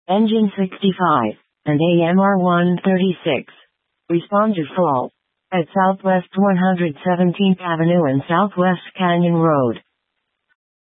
Engine 65, and AMR 136. Respond to fault at Southwest 117th Avenue and Southwest Canyon Road.